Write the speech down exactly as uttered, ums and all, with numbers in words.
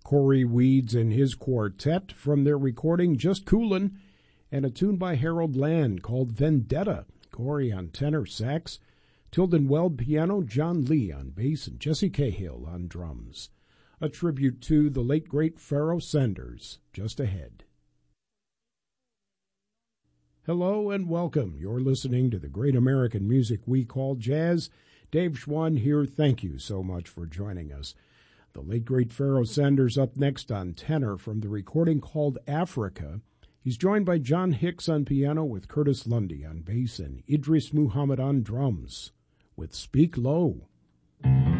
Corey Weeds and his quartet from their recording Just Coolin', and a tune by Harold Land called Vendetta. Corey on tenor sax, Tilden Weld piano, John Lee on bass, and Jesse Cahill on drums. A tribute to the late great Pharoah Sanders, just ahead. Hello and welcome. You're listening to the great American music we call jazz. Dave Schwann here. Thank you so much for joining us. The late great Pharoah Sanders up next on tenor from the recording called Africa. He's joined by John Hicks on piano with Curtis Lundy on bass and Idris Muhammad on drums with Speak Low.